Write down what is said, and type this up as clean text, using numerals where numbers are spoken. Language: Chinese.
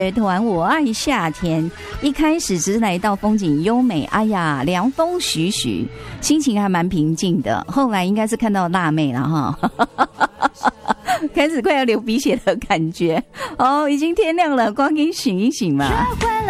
乐团我爱夏天，一开始只是来到风景优美，哎呀，凉风徐徐，心情还蛮平静的。后来应该是看到辣妹了哈，开始快要流鼻血的感觉。哦，已经天亮了，光阴醒一醒嘛。